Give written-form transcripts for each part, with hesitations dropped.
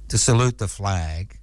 to salute the flag.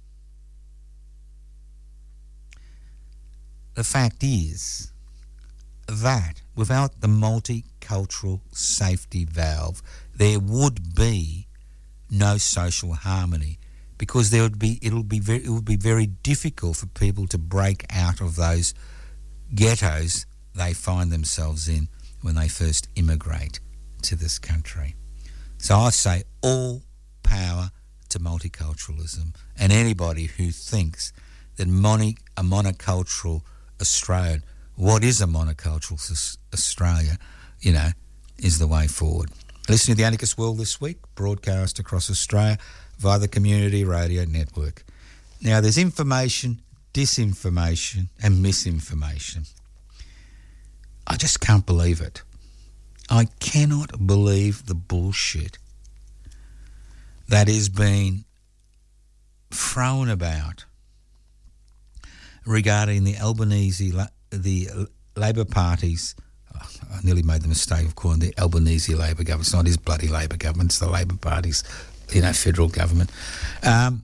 The fact is that without the multicultural safety valve, there would be no social harmony, because it would be very difficult for people to break out of those ghettos they find themselves in when they first immigrate to this country. So I say all power to multiculturalism, and anybody who thinks that a monocultural Australian, what is a monocultural Australia, is the way forward. Listen to the Anarchist World this week, broadcast across Australia via the Community Radio Network. Now, there's information, disinformation and misinformation. I just can't believe it. I cannot believe the bullshit that is being thrown about regarding the Labor Party's, I nearly made the mistake of calling the Albanese Labor government. It's not his bloody Labor government, it's the Labor Party's, federal government. The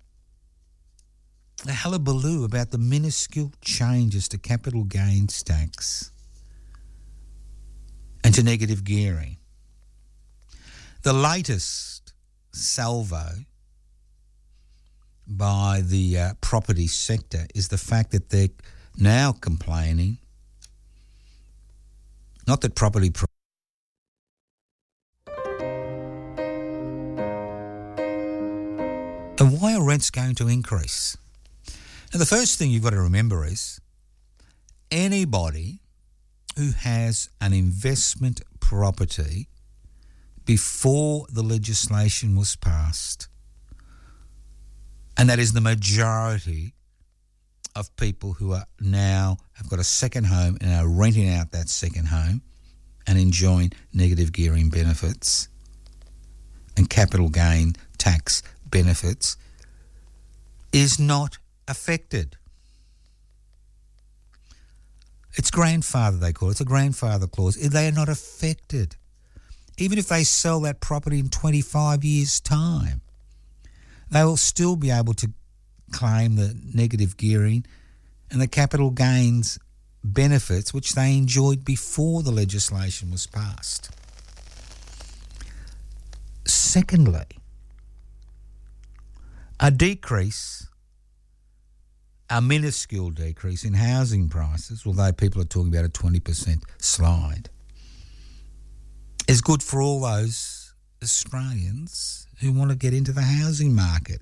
hullabaloo about the minuscule changes to capital gains tax and to negative gearing. The latest salvo by the property sector is the fact that they're now complaining, not that property... And why are rents going to increase? Now, the first thing you've got to remember is anybody who has an investment property before the legislation was passed, and that is the majority of people who are now have got a second home and are renting out that second home and enjoying negative gearing benefits and capital gain tax benefits, is not affected. It's grandfather, they call it. It's a grandfather clause. They are not affected. Even if they sell that property in 25 years' time, they will still be able to claim the negative gearing and the capital gains benefits which they enjoyed before the legislation was passed. Secondly, a minuscule decrease in housing prices, although people are talking about a 20% slide, is good for all those Australians who want to get into the housing market.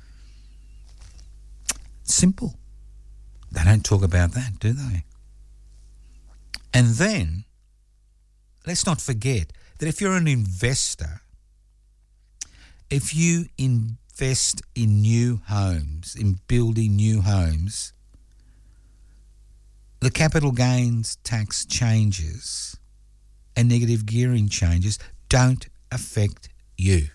Simple. They don't talk about that, do they? And then, let's not forget that if you're an investor, if you invest in new homes, in building new homes, the capital gains tax changes and negative gearing changes don't affect you.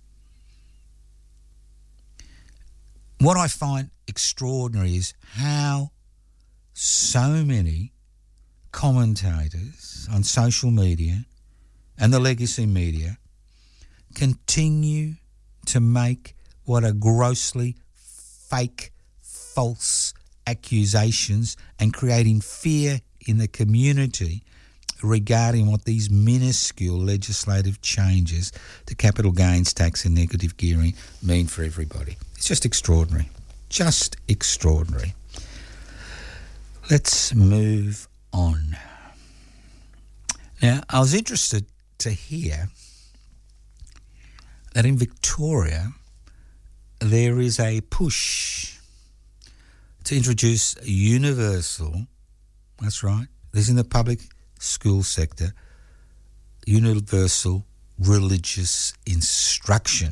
What I find extraordinary is how so many commentators on social media and the legacy media continue to make what are grossly fake, false accusations and creating fear in the community regarding what these minuscule legislative changes to capital gains tax and negative gearing mean for everybody. It's just extraordinary. Just extraordinary. Let's move on. Now, I was interested to hear that in Victoria there is a push to introduce universal, that's right, there's in the public school sector, universal religious instruction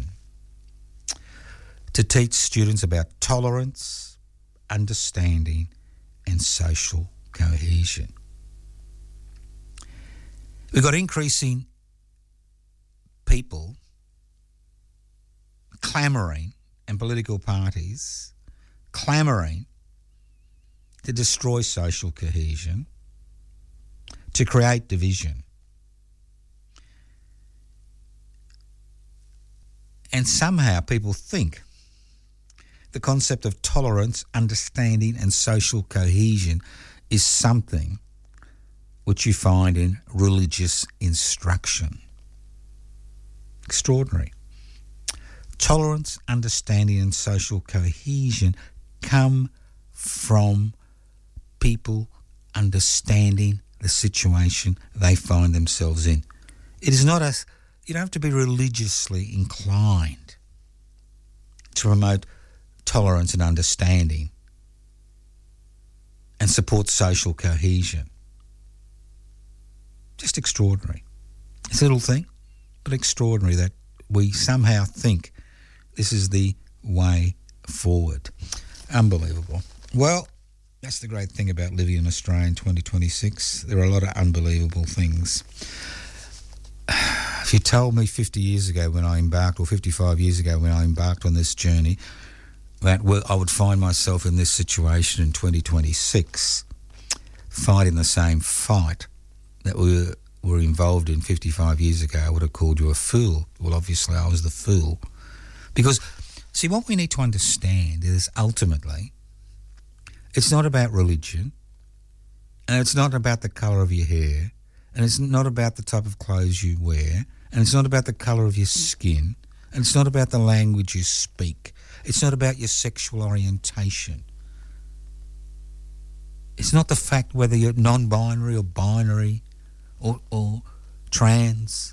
to teach students about tolerance, understanding and social cohesion. We've got increasing people clamouring, and political parties clamouring to destroy social cohesion, to create division. And somehow people think the concept of tolerance, understanding and social cohesion is something which you find in religious instruction. Extraordinary. Tolerance, understanding and social cohesion come from people understanding the situation they find themselves in. It is not you don't have to be religiously inclined to promote tolerance and understanding and support social cohesion. Just extraordinary. It's a little thing, but extraordinary that we somehow think this is the way forward. Unbelievable. Well, that's the great thing about living in Australia in 2026. There are a lot of unbelievable things. If you told me 50 years ago when I embarked, or 55 years ago when I embarked on this journey, that I would find myself in this situation in 2026, fighting the same fight that we were involved in 55 years ago, I would have called you a fool. Well, obviously I was the fool. Because, see, what we need to understand is ultimately it's not about religion, and it's not about the colour of your hair, and it's not about the type of clothes you wear, and it's not about the colour of your skin, and it's not about the language you speak. It's not about your sexual orientation. It's not the fact whether you're non-binary or binary or trans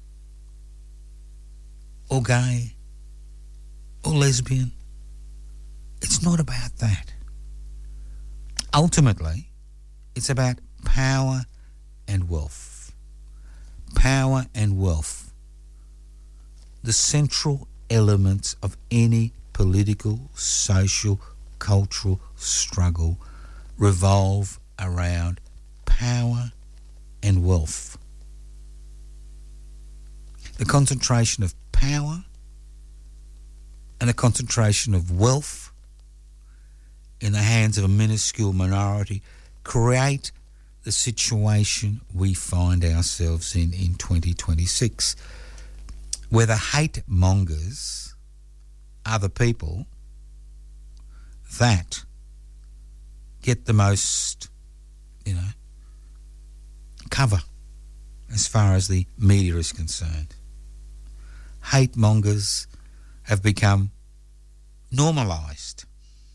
or gay or lesbian. It's not about that. Ultimately, it's about power and wealth. Power and wealth. The central elements of any political, social, cultural struggle revolve around power and wealth. The concentration of power and the concentration of wealth in the hands of a minuscule minority create the situation we find ourselves in 2026, where the hate mongers are the people that get the most, cover as far as the media is concerned. Hate mongers have become normalised.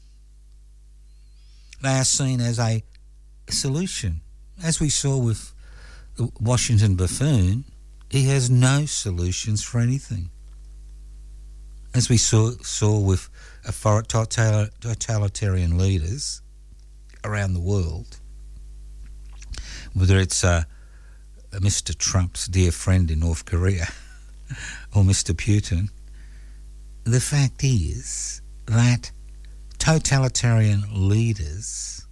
They are seen as a solution. As we saw with the Washington buffoon, he has no solutions for anything. As we saw with totalitarian leaders around the world, whether it's Mr. Trump's dear friend in North Korea or Mr. Putin, the fact is that totalitarian leaders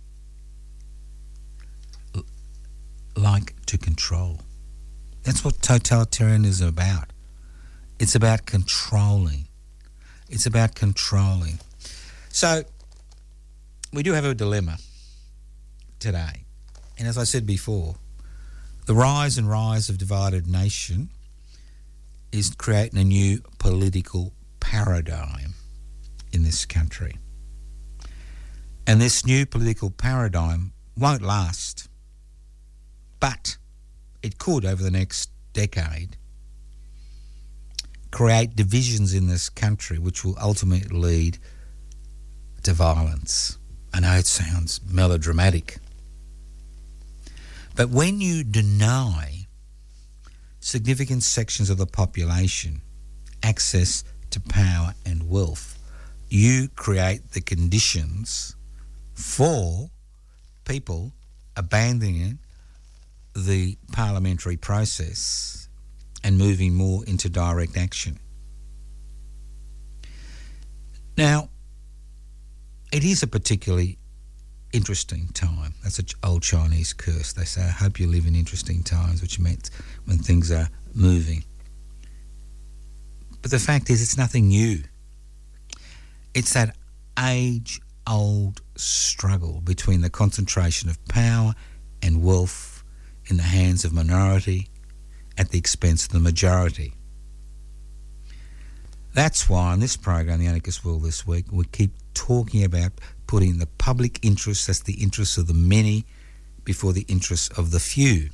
like to control. That's what totalitarianism is about. It's about controlling. It's about controlling. So, we do have a dilemma today. And as I said before, the rise of divided nation is creating a new political paradigm in this country. And this new political paradigm won't last, but it could, over the next decade, create divisions in this country which will ultimately lead to violence. I know it sounds melodramatic, but when you deny significant sections of the population access to power and wealth, you create the conditions for people abandoning the parliamentary process and moving more into direct action. Now, it is a particularly interesting time. That's an old Chinese curse. They say, I hope you live in interesting times, which means when things are moving. But the fact is, it's nothing new. It's that age-old struggle between the concentration of power and wealth in the hands of minority at the expense of the majority. That's why on this program, The Anarchist World This Week, we keep talking about putting the public interest, that's the interests of the many, before the interests of the few.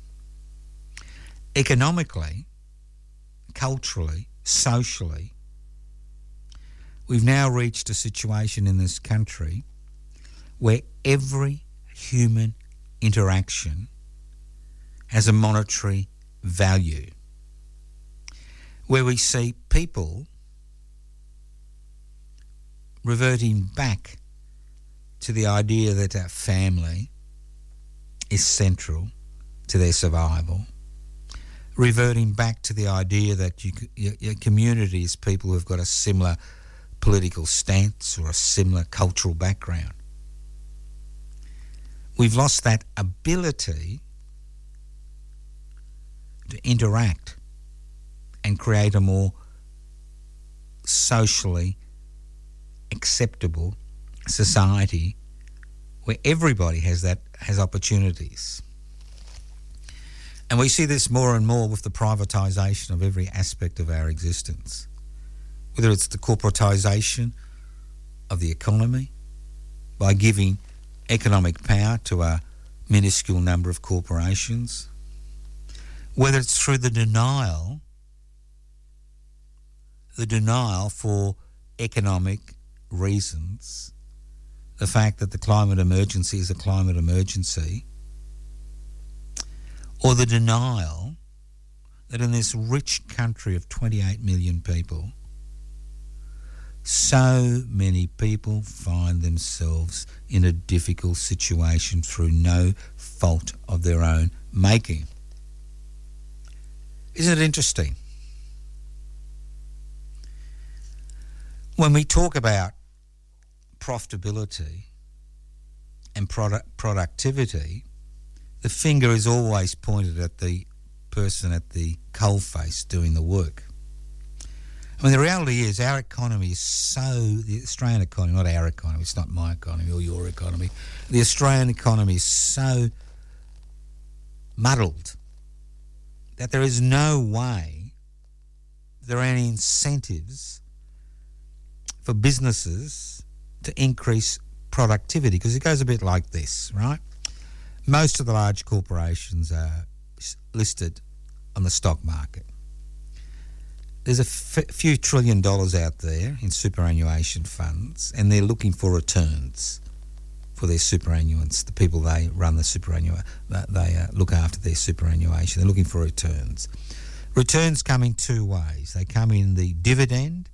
Economically, culturally, socially, we've now reached a situation in this country where every human interaction has a monetary value, where we see people reverting back to the idea that our family is central to their survival, reverting back to the idea that your community is people who have got a similar political stance or a similar cultural background. We've lost that ability to interact and create a more socially acceptable society where everybody has opportunities. And we see this more and more with the privatisation of every aspect of our existence, whether it's the corporatisation of the economy by giving economic power to a minuscule number of corporations, whether it's through the denial for economic reasons, the fact that the climate emergency is a climate emergency, or the denial that in this rich country of 28 million people, so many people find themselves in a difficult situation through no fault of their own making. Isn't it interesting? When we talk about profitability and productivity, the finger is always pointed at the person at the coalface doing the work. I mean, the reality is our economy is the Australian economy, not our economy, it's not my economy or your economy, the Australian economy is so muddled that there is no way there are any incentives for businesses to increase productivity, because it goes a bit like this, right? Most of the large corporations are listed on the stock market. There's a few $1 trillion out there in superannuation funds, and they're looking for returns for their superannuants, the people they run the superannuation, they look after their superannuation. They're looking for returns. Returns come in two ways. They come in the dividend,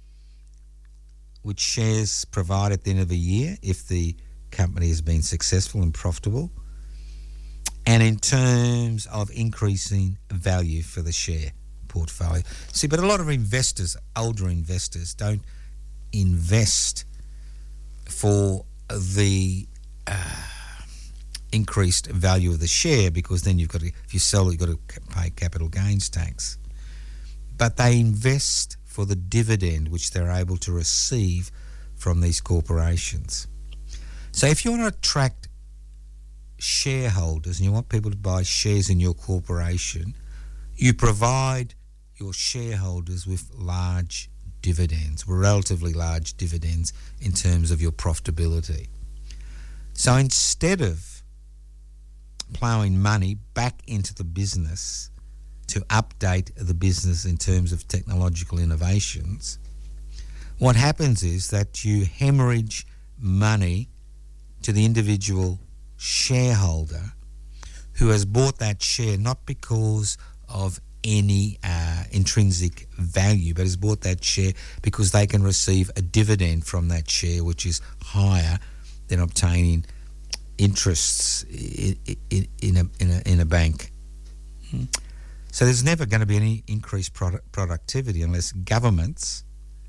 which shares provide at the end of a year if the company has been successful and profitable, and in terms of increasing value for the share portfolio. See, but a lot of investors, older investors, don't invest for the increased value of the share, because then if you sell it, you've got to pay capital gains tax. But they invest for the dividend which they're able to receive from these corporations. So if you want to attract shareholders and you want people to buy shares in your corporation, you provide your shareholders with large dividends, relatively large dividends in terms of your profitability. So instead of ploughing money back into the business to update the business in terms of technological innovations, what happens is that you hemorrhage money to the individual shareholder who has bought that share not because of any intrinsic value, but has bought that share because they can receive a dividend from that share which is higher than obtaining interests in a bank. So there's never going to be any increased productivity unless governments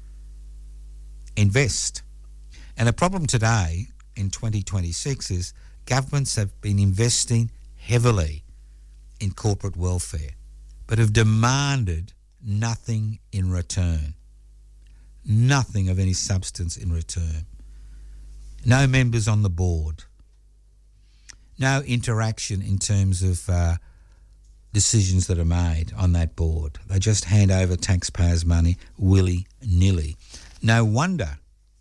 invest. And the problem today in 2026 is governments have been investing heavily in corporate welfare, but have demanded nothing in return. Nothing of any substance in return. No members on the board. No interaction in terms of decisions that are made on that board. They just hand over taxpayers' money willy-nilly. No wonder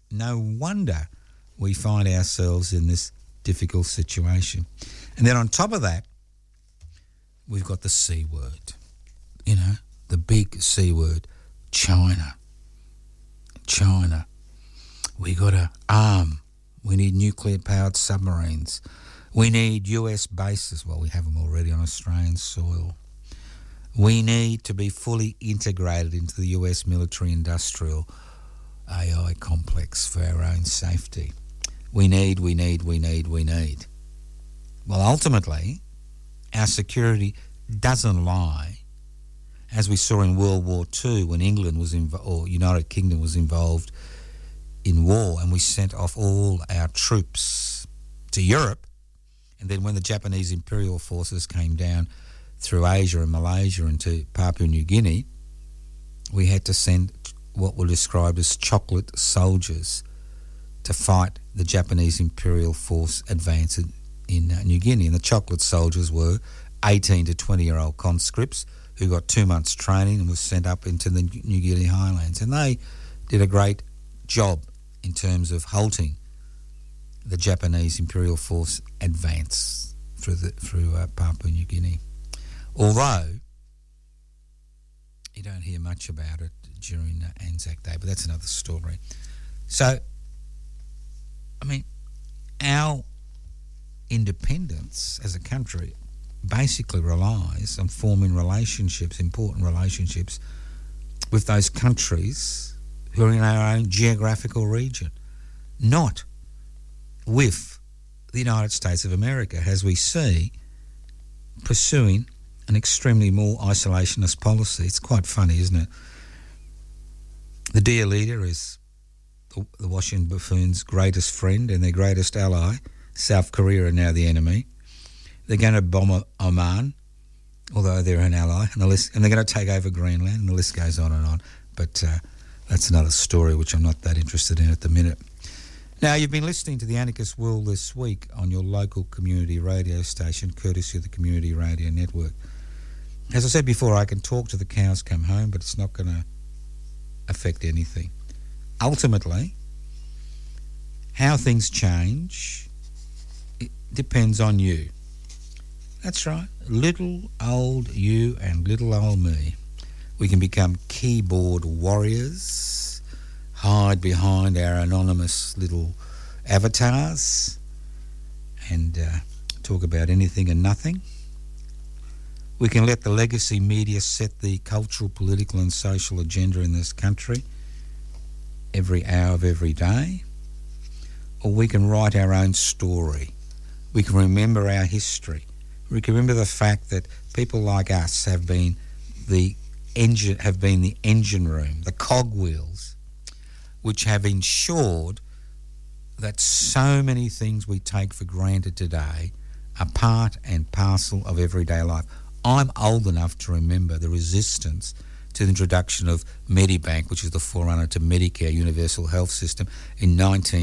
we find ourselves in this difficult situation. And then on top of that, we've got the C word, the big C word, China. We got to arm. We need nuclear-powered submarines. We need US bases. Well, we have them already on Australian soil. We need to be fully integrated into the US military-industrial AI complex for our own safety. We need. Well, ultimately, our security doesn't lie, as we saw in World War II when England was or United Kingdom was involved in war, and we sent off all our troops to Europe. And then when the Japanese imperial forces came down through Asia and Malaysia into Papua New Guinea, we had to send what were described as chocolate soldiers to fight the Japanese imperial force advance in New Guinea. And the chocolate soldiers were 18 to 20-year-old conscripts who got 2 months training and were sent up into the New Guinea highlands. And they did a great job in terms of halting the Japanese imperial force advance through Papua New Guinea. Although you don't hear much about it during Anzac Day, but that's another story. So, our independence as a country basically relies on forming relationships, important relationships, with those countries who are in our own geographical region, not with the United States of America, as we see, pursuing an extremely more isolationist policy. It's quite funny, isn't it? The dear leader is the Washington buffoons' greatest friend and their greatest ally. South Korea are now the enemy. They're going to bomb Oman, although they're an ally, and they're going to take over Greenland, and the list goes on and on. But that's another story which I'm not that interested in at the minute. Now, you've been listening to the Anarchist World this week on your local community radio station, courtesy of the Community Radio Network. As I said before, I can talk to the cows come home, but it's not going to affect anything. Ultimately, how things change, it depends on you. That's right, little old you and little old me. We can become keyboard warriors, hide behind our anonymous little avatars, and talk about anything and nothing. We can let the legacy media set the cultural, political and social agenda in this country every hour of every day. Or we can write our own story. We can remember our history. We can remember the fact that people like us have been the engine room, the cogwheels, which have ensured that so many things we take for granted today are part and parcel of everyday life. I'm old enough to remember the resistance to the introduction of Medibank, which is the forerunner to Medicare Universal Health System, in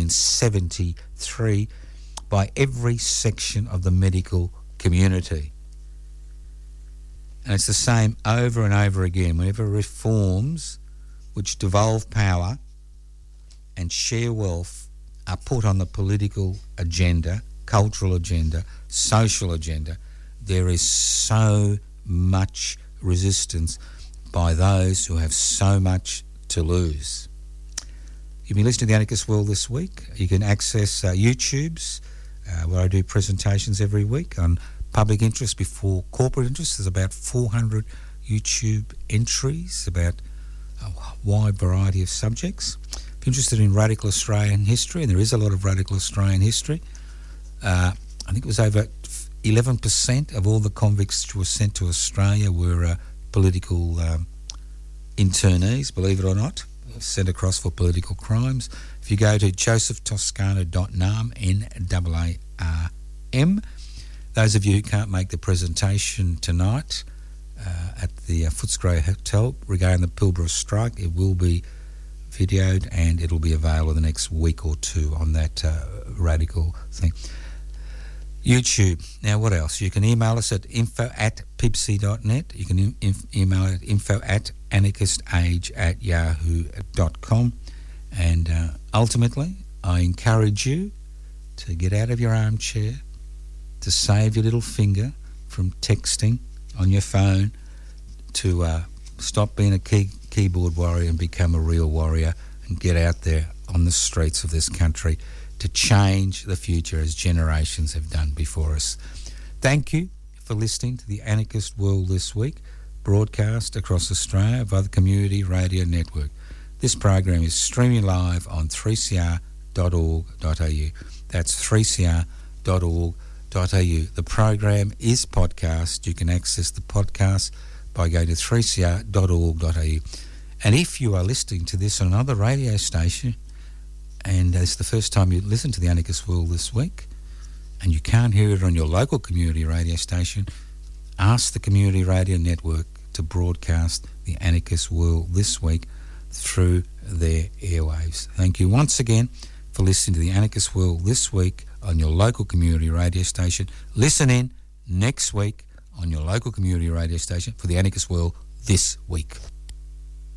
1973 by every section of the medical community. And it's the same over and over again. Whenever reforms which devolve power and share wealth are put on the political agenda, cultural agenda, social agenda, there is so much resistance by those who have so much to lose. You've been listening to The Anarchist World this week. You can access YouTube's, where I do presentations every week on public interest before corporate interest. There's about 400 YouTube entries about a wide variety of subjects. If you're interested in radical Australian history, and there is a lot of radical Australian history, I think it was over 11% of all the convicts who were sent to Australia were political internees, believe it or not, sent across for political crimes. If you go to josephtoscano.nam, N-A-A-R-M, those of you who can't make the presentation tonight at the Footscray Hotel regarding the Pilbara strike, it will be videoed and it'll be available the next week or two on that radical thing. YouTube. Now, what else? You can email us at info@pipsy.net. You can email at info@anarchistage@yahoo.com. And ultimately, I encourage you to get out of your armchair, to save your little finger from texting on your phone, to stop being a keyboard warrior and become a real warrior, and get out there on the streets of this country to change the future as generations have done before us. Thank you for listening to the Anarchist World This Week, broadcast across Australia via the Community Radio Network. This program is streaming live on 3cr.org.au. That's 3cr.org.au. The program is podcast. You can access the podcast by going to 3cr.org.au. And if you are listening to this on another radio station, and it's the first time you listen to the Anarchist World This Week, and you can't hear it on your local community radio station, ask the Community Radio Network to broadcast the Anarchist World This Week through their airwaves. Thank you once again for listening to the Anarchist World This Week on your local community radio station. Listen in next week on your local community radio station for the Anarchist World This Week.